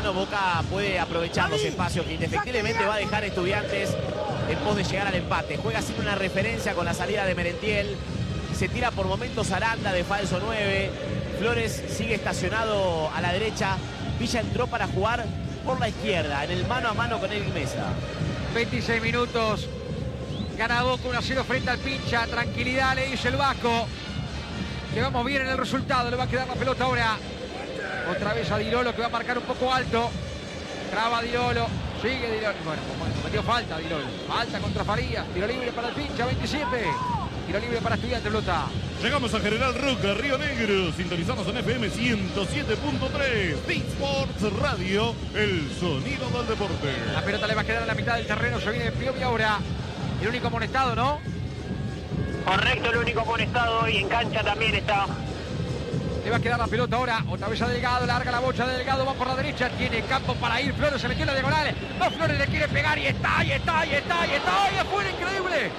mano, Boca puede aprovechar los espacios que indefectiblemente va a dejar Estudiantes en pos de llegar al empate. Juega sin una referencia con la salida de Merentiel. Se tira por momentos Aranda de falso 9. Flores sigue estacionado a la derecha. Villa entró para jugar por la izquierda, en el mano a mano con Eric Mesa. 26 minutos. Gana Boca 1-0 frente al Pincha. Tranquilidad, le dice el Vasco. Que vamos bien en el resultado. Le va a quedar la pelota ahora. Otra vez a Di Lolo, que va a marcar un poco alto. Traba Di Lolo. Sigue Di Lolo. Bueno, cometió falta Di Lolo. Falta contra Farías. Tiro libre para el Pincha, 27. Tiro libre para Estudiantes, pelota. Llegamos a General Roca, Río Negro. Sintonizamos en FM 107.3. Big Sports Radio, el sonido del deporte. La pelota le va a quedar a la mitad del terreno. Se viene Piovi ahora. El único amonestado, ¿no? Correcto, el único amonestado y en cancha también está. Le va a quedar la pelota ahora. Otra vez a Delgado. Larga la bocha de Delgado. Va por la derecha. Tiene campo para ir. Flores se metió en la diagonal. No, Flores le quiere pegar y está. Y afuera, increíble.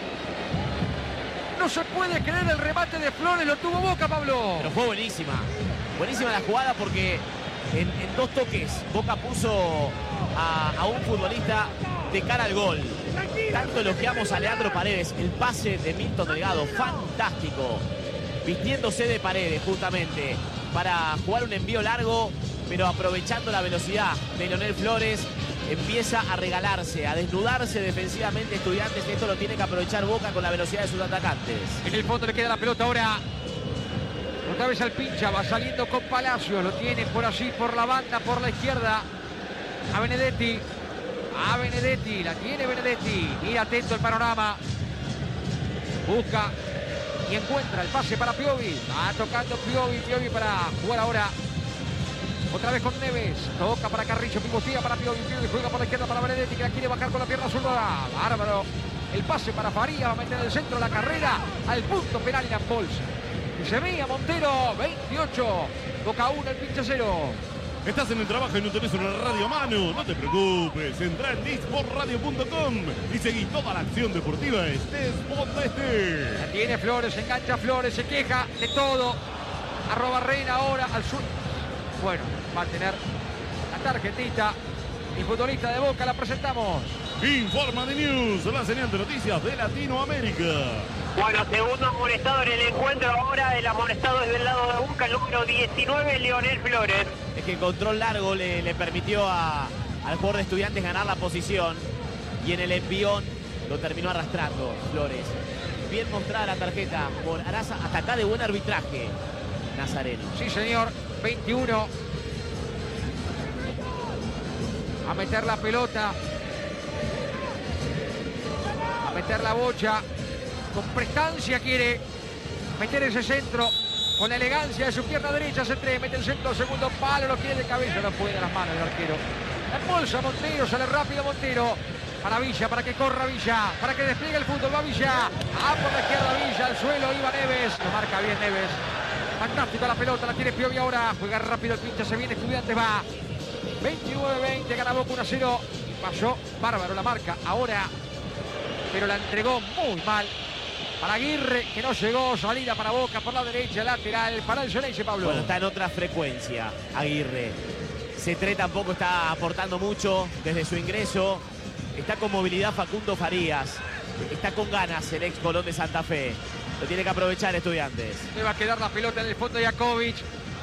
No se puede creer el remate de Flores. Lo tuvo Boca, Pablo. Pero fue buenísima. Buenísima la jugada porque en dos toques Boca puso a un futbolista de cara al gol. Tanto elogiamos a Leandro Paredes. El pase de Milton Delgado. Fantástico. Vistiéndose de Paredes justamente para jugar un envío largo, pero aprovechando la velocidad de Leonel Flores, empieza a regalarse, a desnudarse defensivamente Estudiantes. Esto lo tiene que aprovechar Boca con la velocidad de sus atacantes. En el fondo le queda la pelota ahora. Otra vez al Pincha, va saliendo con Palacio, lo tiene por allí, por la banda, por la izquierda. A Benedetti, la tiene Benedetti. Mira atento el panorama. Busca y encuentra el pase para Piovi. Va tocando Piovi para jugar ahora. Otra vez con Neves. Toca para Carrillo, pivotía para Piovi. Piovi juega por la izquierda para Benedetti, que la quiere bajar con la pierna zurda. Bárbaro. El pase para Farías, va a meter en el centro la carrera al punto penal en Ampols. Y se veía Montero, 28. Boca 1, el Pincha 0. Estás en el trabajo y no tenés una radio a mano. No te preocupes. Entrá en disportradio.com y seguí toda la acción deportiva estés donde estés. La tiene Flores, engancha Flores, se queja de todo. @Reina ahora al sur. Bueno, va a tener la tarjetita. El futbolista de Boca, la presentamos. Informa de News, la señal de noticias de Latinoamérica. Bueno, segundo amonestado en el encuentro ahora. El amonestado es del lado de Boca, el número 19, Leonel Flores. Es que el control largo le permitió al jugador de Estudiantes ganar la posición y en el envión lo terminó arrastrando Flores. Bien mostrada la tarjeta por Araza, hasta acá de buen arbitraje Nazareno. Sí, señor, 21. A meter la pelota. A meter la bocha. Con prestancia quiere meter ese centro. Con la elegancia de su pierna derecha se mete el centro al segundo palo, lo quiere de cabeza, no puede de las manos el arquero. Embolsa Montero, sale rápido Montero. Para Villa, para que corra Villa, para que despliegue el fútbol, va Villa. Por la izquierda Villa, al suelo iba Neves. Lo marca bien Neves. Fantástica la pelota, la tiene Piovi ahora. Juega rápido el Pincha, se viene Estudiantes, va. 29-20, gana Boca 1-0. Pasó bárbaro la marca ahora, pero la entregó muy mal. Para Aguirre, que no llegó, salida para Boca por la derecha, lateral, para el Geneise, Pablo. Bueno, está en otra frecuencia Aguirre. Cetré tampoco está aportando mucho desde su ingreso. Está con movilidad Facundo Farías. Está con ganas el ex Colón de Santa Fe. Lo tiene que aprovechar Estudiantes. Le va a quedar la pelota en el fondo de Jakovic.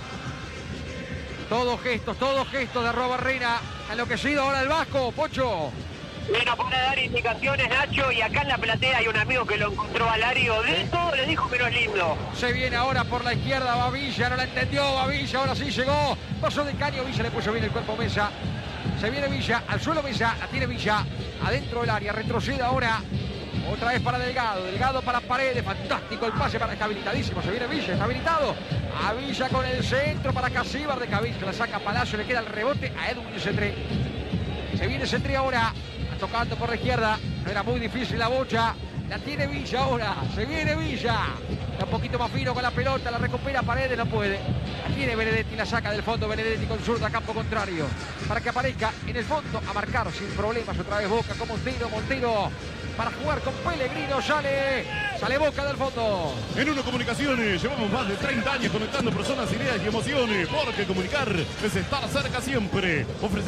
Todos gestos de @Reina. Enloquecido ahora el Vasco, Pocho. Bueno, para dar indicaciones, Nacho, y acá en la platea hay un amigo que lo encontró a Lario. De todo le dijo menos lindo. Se viene ahora por la izquierda, va Villa, no la entendió, va Villa, ahora sí llegó. Pasó de caño, Villa le puso bien el cuerpo Mesa. Se viene Villa, al suelo Mesa, la tiene Villa, adentro del área, retrocede ahora. Otra vez para Delgado, Delgado para Paredes, fantástico el pase, para, está habilitadísimo, se viene Villa, está habilitado. A Villa con el centro para Casíbar de cabeza, la saca Palacio, le queda el rebote a Edwin Cetré. Se viene Cetré ahora. Tocando por la izquierda, no era muy difícil la bocha, la tiene Villa ahora, se viene Villa, está un poquito más fino con la pelota, la recupera Paredes, no puede, la tiene Benedetti, la saca del fondo Benedetti con zurda, campo contrario, para que aparezca en el fondo a marcar sin problemas otra vez Boca con Montero, para jugar con Pellegrino, sale Boca del fondo. En Uno Comunicaciones llevamos más de 30 años conectando personas, ideas y emociones, porque comunicar es estar cerca siempre.